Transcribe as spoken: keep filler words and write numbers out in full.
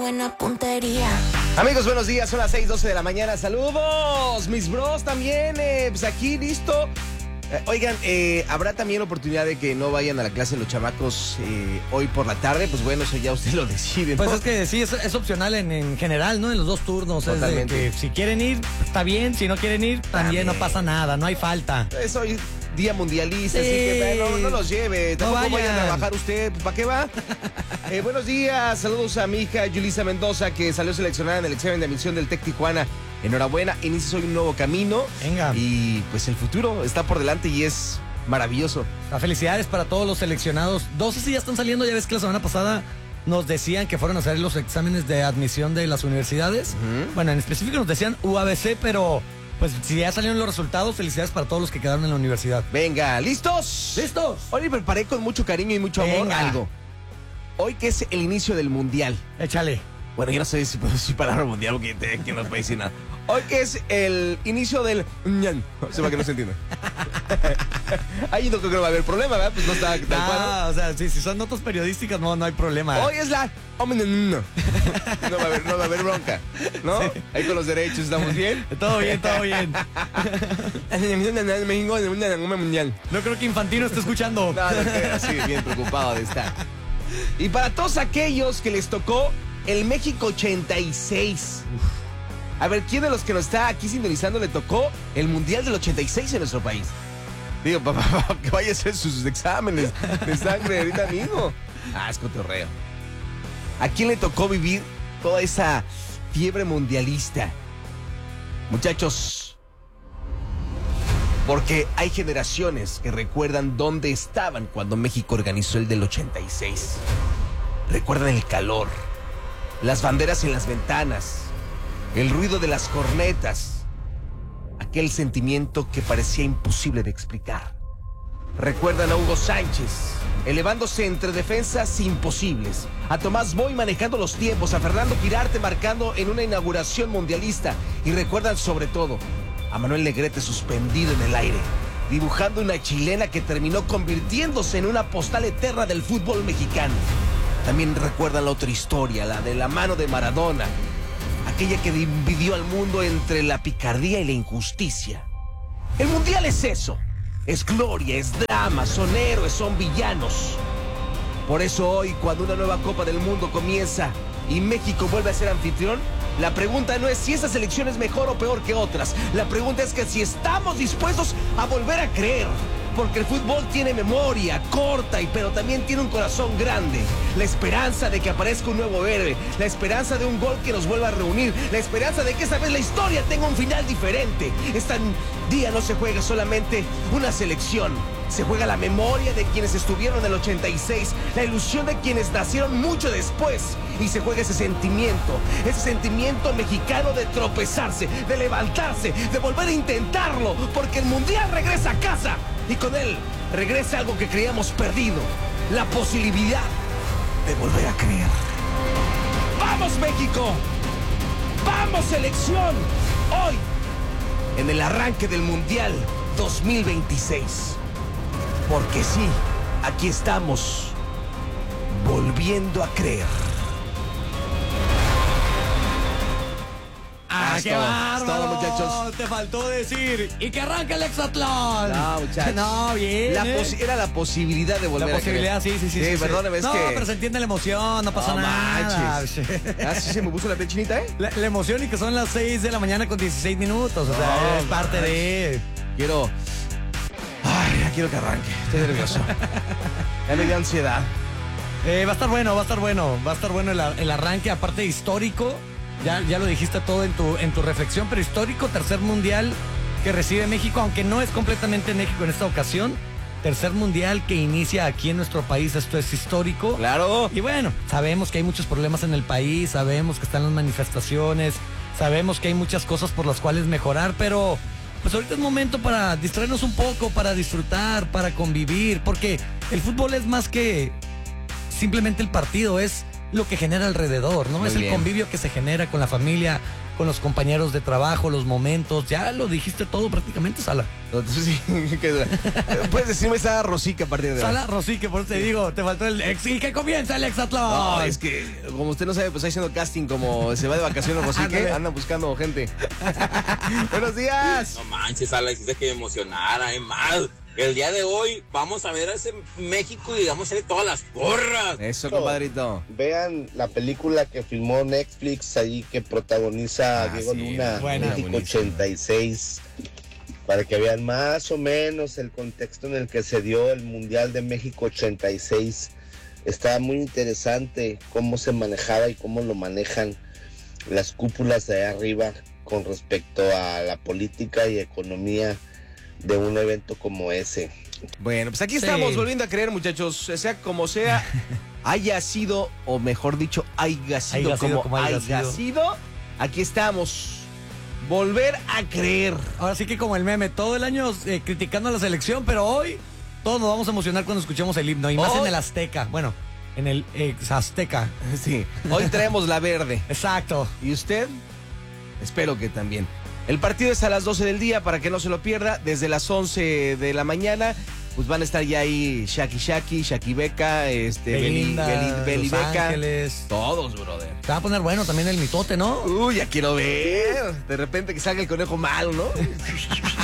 buena puntería. Amigos, buenos días, son las seis doce de la mañana. Saludos, mis bros también, eh, pues aquí listo. Eh, oigan, eh, ¿habrá también oportunidad de que no vayan a la clase los chamacos eh, hoy por la tarde? Pues bueno, eso ya usted lo decide, ¿no? Pues es que sí, es, es opcional en, en general, ¿no? En los dos turnos. Totalmente. Es de que si quieren ir, está bien. Si no quieren ir, también, también. no pasa nada, no hay falta. Es hoy día mundialista, sí. así que no, no los lleve. Tampoco no vayan a trabajar usted. ¿Para qué va? eh, buenos días, saludos a mi hija Yulisa Mendoza, que salió seleccionada en el examen de admisión del TEC Tijuana. Enhorabuena, inicies hoy un nuevo camino. Venga. Y pues el futuro está por delante y es maravilloso. Felicidades para todos los seleccionados. Dos sí ya están saliendo, ya ves que la semana pasada nos decían que fueron a hacer los exámenes de admisión de las universidades. Uh-huh. Bueno, en específico nos decían U A B C, pero pues si ya salieron los resultados, felicidades para todos los que quedaron en la universidad. Venga, ¿listos? ¡Listos! Hoy le preparé con mucho cariño y mucho amor Venga. algo. Hoy que es el inicio del mundial. Échale. Bueno, yo no sé si puedo decir palabra mundial porque que no puede decir nada. Hoy que es el inicio del... Sepa que no se entiende. Ahí no creo que no va a haber problema, ¿verdad? Pues no está tal ah, cual. O sea, si, si son notas periodísticas, no, no hay problema. Hoy es la... No va a haber, no va a haber bronca, ¿no? Sí. Ahí con los derechos, ¿estamos bien? Todo bien, todo bien. No creo que Infantino esté escuchando. No, no creo, sí, bien preocupado de estar. Y para todos aquellos que les tocó el México ochenta y seis. Uf. A ver, ¿quién de los que nos está aquí sintonizando le tocó el Mundial del ochenta y seis en nuestro país? Digo, papá, papá, que vaya a hacer sus exámenes de sangre ahorita mismo. Ah, es cotorreo. ¿A quién le tocó vivir toda esa fiebre mundialista? Muchachos, porque hay generaciones que recuerdan dónde estaban cuando México organizó el del ochenta y seis. Recuerdan el calor, las banderas en las ventanas, el ruido de las cornetas, aquel sentimiento que parecía imposible de explicar. Recuerdan a Hugo Sánchez elevándose entre defensas imposibles, a Tomás Boy manejando los tiempos, a Fernando Quirarte marcando en una inauguración mundialista, y recuerdan sobre todo a Manuel Negrete suspendido en el aire, dibujando una chilena que terminó convirtiéndose en una postal eterna del fútbol mexicano. También recuerdan la otra historia, la de la mano de Maradona, aquella que dividió al mundo entre la picardía y la injusticia. El mundial es eso, es gloria, es drama, son héroes, son villanos. Por eso hoy, cuando una nueva Copa del Mundo comienza y México vuelve a ser anfitrión, la pregunta no es si esa selección es mejor o peor que otras. La pregunta es que si estamos dispuestos a volver a creer. Porque el fútbol tiene memoria corta, y pero también tiene un corazón grande. La esperanza de que aparezca un nuevo héroe, la esperanza de un gol que nos vuelva a reunir, la esperanza de que esta vez la historia tenga un final diferente. Este día no se juega solamente una selección, se juega la memoria de quienes estuvieron en el ochenta y seis, la ilusión de quienes nacieron mucho después, y se juega ese sentimiento, ese sentimiento mexicano de tropezarse, de levantarse, de volver a intentarlo, porque el mundial regresa a casa. Y con él regresa algo que creíamos perdido, la posibilidad de volver a creer. ¡Vamos, México! ¡Vamos, selección! Hoy, en el arranque del Mundial dos mil veintiséis. Porque sí, aquí estamos, volviendo a creer. ¡Ah, qué bárbaro! Todo, muchachos. Te faltó decir, y que arranque el hexatlón. No, muchachos. No, bien. La ¿eh? posi- era la posibilidad de volver La a creer. posibilidad, sí, sí, sí. Sí, sí, perdóname, sí. es no, que... pero se entiende la emoción, no pasa no nada. manches. Ah, sí se me puso la piel chinita, ¿eh? La, la emoción y que son las seis de la mañana con dieciséis minutos. O sea, No, es parte manches. de... Quiero... Ay, ya quiero que arranque. Estoy nervioso. Ya me dio ansiedad. Eh, va a estar bueno, va a estar bueno. Va a estar bueno el, el arranque, aparte histórico. Ya, ya lo dijiste todo en tu, en tu reflexión, pero histórico, tercer mundial que recibe México, aunque no es completamente México en esta ocasión. Tercer mundial que inicia aquí en nuestro país, esto es histórico. Claro. Y bueno, sabemos que hay muchos problemas en el país, sabemos que están las manifestaciones, sabemos que hay muchas cosas por las cuales mejorar, pero pues ahorita es momento para distraernos un poco, para disfrutar, para convivir, porque el fútbol es más que simplemente el partido, es lo que genera alrededor, ¿no? Muy es el bien. convivio que se genera con la familia, con los compañeros de trabajo, los momentos. Ya lo dijiste todo prácticamente, Sala. Sí, que- puedes decirme esa Rosique a partir de ahora. Sala Rosique, por eso te digo, te faltó el ex. Y que comienza el Exatlón. No, es que, como usted no sabe, pues está haciendo casting, como se va de vacaciones Rosique, Ándale. anda buscando gente. Buenos días. No manches, Alex, hiciste que me emocionara, es más. El día de hoy vamos a ver a ese México y vamos a hacer todas las porras. Eso, compadrito. Vean la película que filmó Netflix ahí que protagoniza Ah, Diego sí, Luna, buena, México buenísimo. ochenta y seis, para que vean más o menos el contexto en el que se dio el Mundial de México ochenta y seis. Está muy interesante cómo se manejaba y cómo lo manejan las cúpulas de ahí arriba con respecto a la política y economía de un evento como ese. Bueno, pues aquí Sí. estamos volviendo a creer, muchachos, sea como sea, haya sido, o mejor dicho, haya sido Haya sido como, como haya haya sido. sido, aquí estamos. Volver a creer. Ahora sí que como el meme, todo el año eh, criticando a la selección, pero hoy todos nos vamos a emocionar cuando escuchemos el himno. Y más Hoy- en el Azteca. Bueno, en el ex Azteca. Sí, hoy traemos la verde. Exacto. ¿Y usted? Espero que también. El partido es a las doce del día para que no se lo pierda. Desde las once de la mañana, pues van a estar ya ahí Shaki Shaki, Shaki Beca, este, Beli, Belinda, Beli, Beli Los Beca. Ángeles. Todos, brother. Se va a poner bueno también el mitote, ¿no? Uy, ya quiero ver. De repente que salga el conejo malo, ¿no?